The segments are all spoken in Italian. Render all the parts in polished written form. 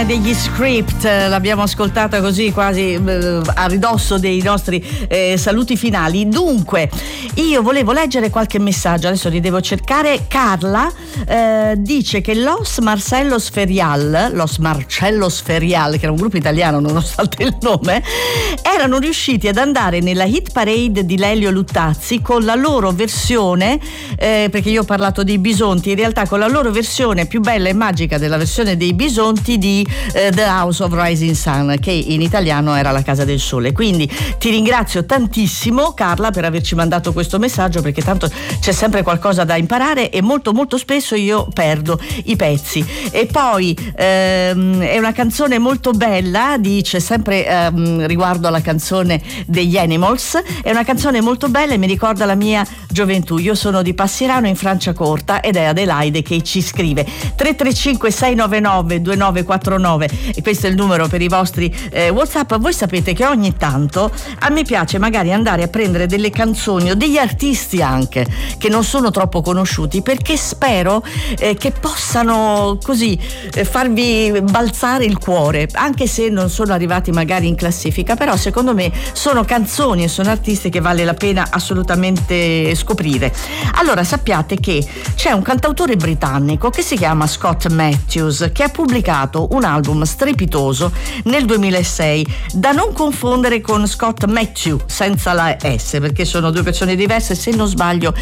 Degli Script, l'abbiamo ascoltata così quasi a ridosso dei nostri saluti finali. Dunque, io volevo leggere qualche messaggio, adesso li devo cercare. Carla dice che Los Marcellos Ferial, che era un gruppo italiano nonostante il nome, erano riusciti ad andare nella hit parade di Lelio Luttazzi con la loro versione, perché io ho parlato dei Bisonti, in realtà con la loro versione più bella e magica della versione dei Bisonti di The House of Rising Sun, che in italiano era La Casa del Sole. Quindi ti ringrazio tantissimo, Carla, per averci mandato questo messaggio, perché tanto c'è sempre qualcosa da imparare e molto molto spesso io perdo i pezzi. E poi è una canzone molto bella, dice sempre riguardo alla canzone degli Animals, è una canzone molto bella e mi ricorda la mia gioventù. Io sono di Passirano in Franciacorta ed è Adelaide che ci scrive. 335 699 2949 e questo è il numero per i vostri WhatsApp. Voi sapete che ogni tanto a me piace magari andare a prendere delle canzoni o degli artisti anche che non sono troppo conosciuti, perché spero che possano così farvi balzare il cuore, anche se non sono arrivati magari in classifica, però secondo me sono canzoni e sono artisti che vale la pena assolutamente scoprire. Allora, sappiate che c'è un cantautore britannico che si chiama Scott Matthews, che ha pubblicato un album strepitoso nel 2006, da non confondere con Scott Matthew senza la S, perché sono due persone diverse. Se non sbaglio,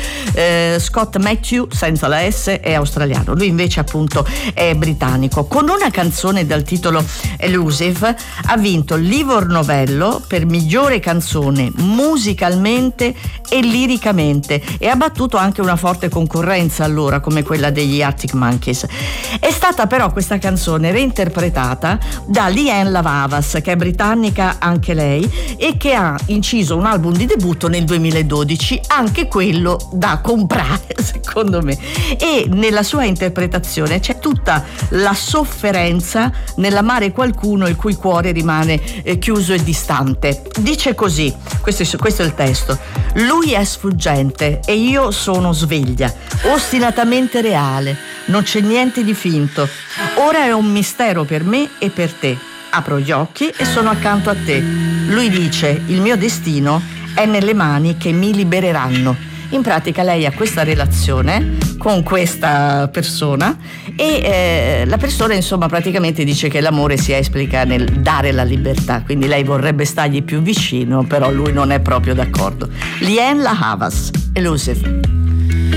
Scott Matthew senza la S è australiano, lui invece appunto è britannico. Con una canzone dal titolo Elusive ha vinto l'Ivor Novello per migliore canzone musicalmente e liricamente, e ha battuto anche una forte concorrenza allora come quella degli Arctic Monkeys. È stata però questa canzone reinterpretata da Lianne La Havas, che è britannica anche lei e che ha inciso un album di debutto nel 2012, anche quello da comprare secondo me, e nella sua interpretazione c'è tutta la sofferenza nell'amare qualcuno il cui cuore rimane chiuso e distante. Dice così, questo è il testo: lui è sfuggente e io sono sveglia, ostinatamente reale, non c'è niente di finto. Ora è un mistero per me e per te. Apro gli occhi e sono accanto a te. Lui dice: il mio destino è nelle mani che mi libereranno. In pratica lei ha questa relazione con questa persona e la persona insomma praticamente dice che l'amore si esplica nel dare la libertà, quindi lei vorrebbe stargli più vicino, però lui non è proprio d'accordo. Lianne La Havas, Elusive.